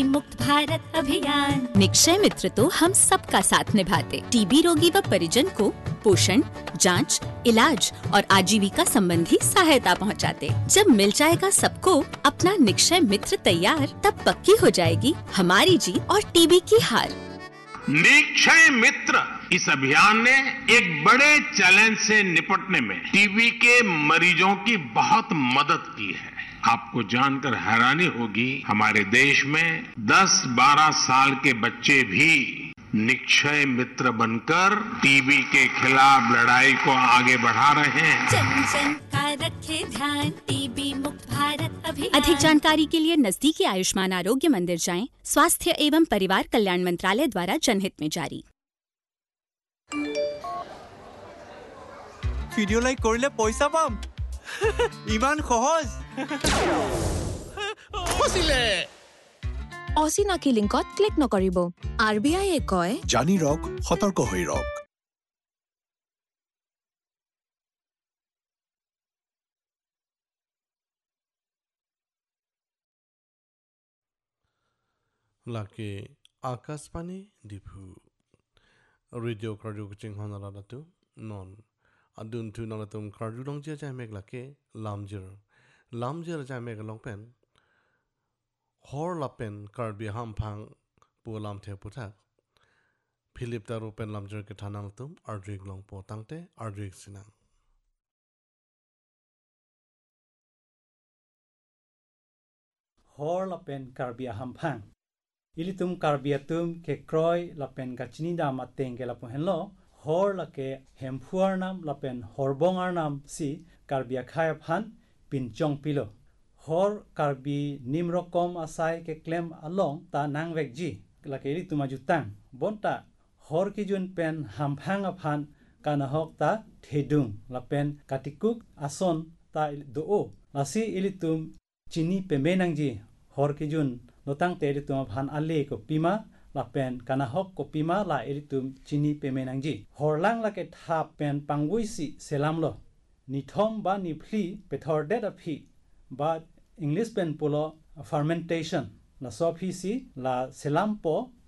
मुक्त भारत अभियान। निक्षय मित्र तो हम सबका साथ निभाते। टीबी रोगी व परिजन को पोषण, जांच, इलाज और आजीविका संबंधी सहायता पहुंचाते। जब मिल जाएगा सबको अपना निक्षय मित्र तैयार, तब पक्की हो जाएगी हमारी जीत और टीबी की हार। निक्षय मित्र इस अभियान ने एक बड़े चैलेंज से निपटने में टीबी के मरीजों की बहुत मदद की है। आपको जानकर हैरानी होगी, हमारे देश में 10-12 साल के बच्चे भी निक्षय मित्र बनकर टीबी के खिलाफ लड़ाई को आगे बढ़ा रहे हैं। जन जन का रखे ध्यान, टीबी मुक्त भारत अभियान। अधिक जानकारी के लिए नजदीकी आयुष्मान आरोग्य मंदिर जाएं। स्वास्थ्य एवं परिवार कल्याण मंत्रालय द्वारा जनहित में जारी। ভিডিও লাইক কৰিলে পইচা পাম ইমান সহজ ফচিলে অচিনাকি লিংকত ক্লিক নকৰিব আৰবিআই কয় জানি ৰক সতৰ্ক হৈ ৰক লাকে Akashvani Diphu radio cardio কুচিং হনালাদাতু non adun tu nalatum kardu dong jia jai meg lake lamjer jai meg longpen hor lapen karbi hamphang pulam the puthak philip da ropen lamjer ke thanalatum ardrik long po tangte ardrik sinang hor lapen karbi hamphang ilitum karbiatum ke kroy lapen gachini da mateng ke lapo henlo hor lake hemfuar nam lapen horbongar nam si karbia khaya phan pinchong pilo hor karbi nimrokom asai ke klem along ta nangvek ji lake ri tuma jutang bonta hor ki jun pen hamphang aphan kanahok ta thedung lapen katikuk ason ta do lasi ilitum chini pemenang ji hor ki jun lotang te ri tuma phan alle ko pima lapen kanahok kopima la eritum chini pemenangji horlang la ke tha pen pangwisi selam lo nithom ba ni phli pethor det aphi ba english pen polo fermentation la sophi si la selam po